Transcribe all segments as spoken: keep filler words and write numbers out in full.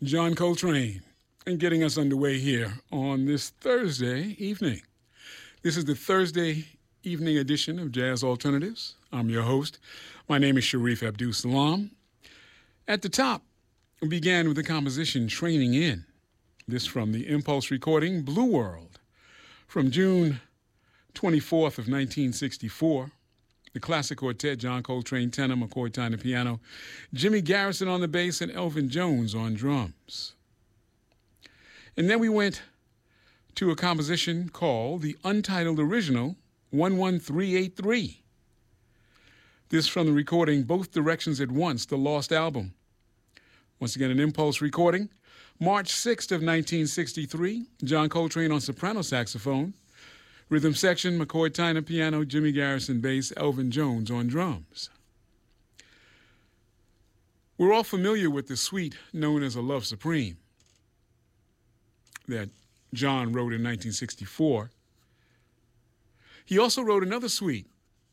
John Coltrane, and getting us underway here on this Thursday evening. This is the Thursday evening edition of Jazz Alternatives. I'm your host. My name is Sharif Abdul Salam. At the top, we began with the composition Training In. This from the Impulse recording Blue World from June twenty-fourth of nineteen sixty-four. The classic quartet, John Coltrane tenor, McCoy Tyner piano, Jimmy Garrison on the bass, and Elvin Jones on drums. And then we went to a composition called the Untitled Original one one three eight three. This from the recording Both Directions at Once, the Lost Album. Once again, an Impulse recording. March sixth of nineteen sixty-three, John Coltrane on soprano saxophone. Rhythm section, McCoy Tyner piano, Jimmy Garrison bass, Elvin Jones on drums. We're all familiar with the suite known as A Love Supreme that John wrote in nineteen sixty-four. He also wrote another suite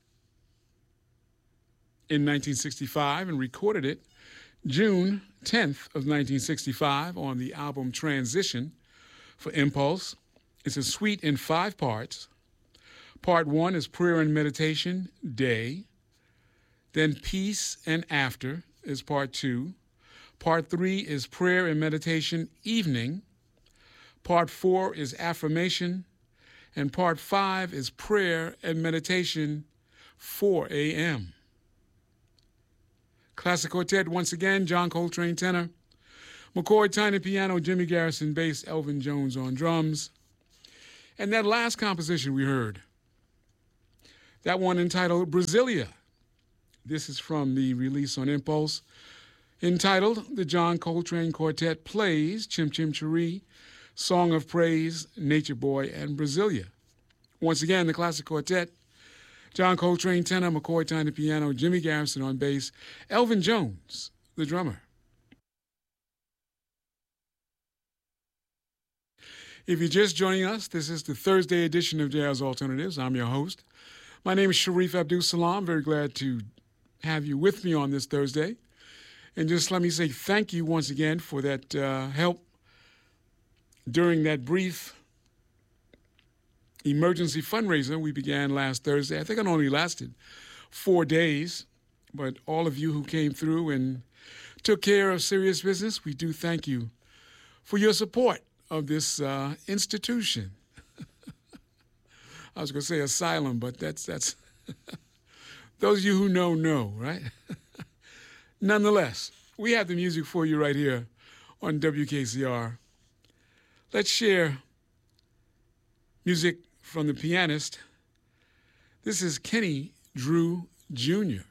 in nineteen sixty-five and recorded it June tenth of nineteen sixty-five on the album Transition for Impulse. It's a suite in five parts. Part one is Prayer and Meditation, Day. Then Peace and After is part two. Part three is Prayer and Meditation, Evening. Part four is Affirmation. And part five is Prayer and Meditation, four a.m. Classic quartet, once again, John Coltrane tenor, McCoy Tyner piano, Jimmy Garrison bass, Elvin Jones on drums. And that last composition we heard, that one entitled Brasilia. This is from the release on Impulse, entitled The John Coltrane Quartet Plays Chim Chim Cheree, Song of Praise, Nature Boy, and Brasilia. Once again, the classic quartet, John Coltrane tenor, McCoy Tyner piano, Jimmy Garrison on bass, Elvin Jones, the drummer. If you're just joining us, this is the Thursday edition of Jazz Alternatives. I'm your host. My name is Sharif Abdul Salam. Very glad to have you with me on this Thursday. And just let me say thank you once again for that uh, help during that brief emergency fundraiser we began last Thursday. I think it only lasted four days, but all of you who came through and took care of serious business, we do thank you for your support of this uh, institution. I was going to say asylum, but that's, that's those of you who know, know, right? Nonetheless, we have the music for you right here on W K C R. Let's share music from the pianist. This is Kenny Drew Junior